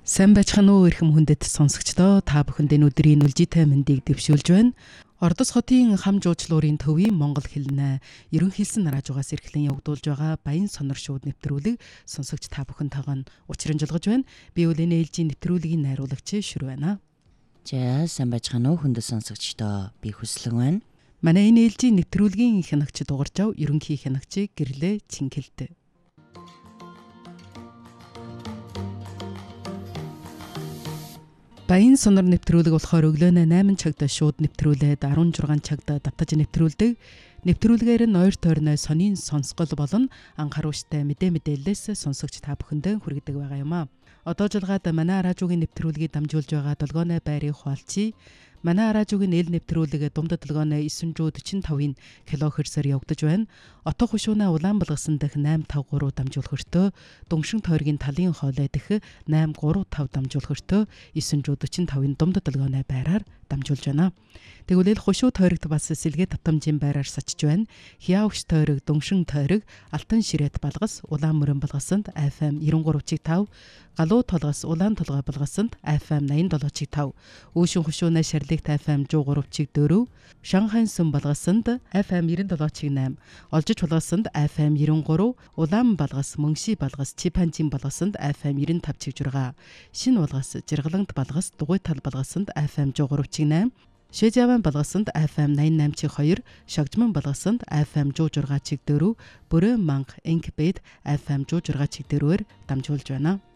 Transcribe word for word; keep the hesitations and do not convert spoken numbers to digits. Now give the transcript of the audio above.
Сайн байцгаана уу эрхэм хүндэт сонсогчдоо, та бүхэнд энэ өдрийн үлжитэй мэндийг дэвшүүлж байна. Ордос хотын хам жуучлуурын төвийн монгол хэлнэ ерөн хэлсэн радиогоос эрхлэн явагдуулж байгаа Баян сонор шууд нэвтрүүлэг сонсогч та бүхэнтэйгээ нь учрамжилгаж байна. Би үл энэ ээлжийн нэвтрүүлгийн найруулагч Шүр байна. За сайн байцгаана уу хүндэт сонсогчдоо, би Хүслэн байна. Манай энэ ээлжийн нэвтрүүлгийн хянагч дугаржав ерөнхий хянагч Гэрлээ Чингэлтэй. Баян сонор нэвтрүүлэг болохоор өглөөнөө найман цагт шууд нэвтрүүлээд арван зургаан цагт давтаж нэвтрүүлдэг. Нэвтрүүлгээр нь ойр тойрны сонин сонсгол болон анхааруулжтай мэдээ мэдээлэлээс сонсогч та бүхэндээ хүргэдэг байгаа юм аа. Одоо жолгаад манай радиогийн нэвтрүүлгийг дамжуулж байгаа долгооны байрыг хуалцъя. Манай радиогийн эл нэвтрүүлэг дунд долгооны девять четыре пять килохерцээр явагдаж байна. Отох хушууна улаан болгосон дэх восемь five three дамжуулах өртөө, Дүншин тойргийн талын хоолой дэх eight three five дамжуулах өртөө девять четыре пять-ын дунд долгооны байраар дамжуулж байна. Тэгвэл хушуу тойрогт бас сэлгээ татамжийн байраар сачиж байна. Хяавч тойрог, Дүншин тойрог, Алтан ширэт балгас, Улаан мөрөн балгасанд эф эм ninety-three five, Галуу толгос, Улаан толгой балгасанд эф эм ninety-seven five, Үүшин хушууна Шарлигт эф эм one oh three four, Шанхайн сүм балгасанд эф эм ninety-seven eight, Олжич балгасанд эф эм ninety-three, Улаан балгас, Мөнши балгас, Чипанжин балгасанд эф эм ninety-five six, Шин балгас, Жиргалант балгас, Дугуйтал балгасанд эф эм one oh eight, Шэжаван балгасанд эф эм ninety-nine two, Шагжман балгасанд эф эм one oh six four, Бүрэн манг Энкбэд эф эм one oh six four-ээр дамжуулж байна.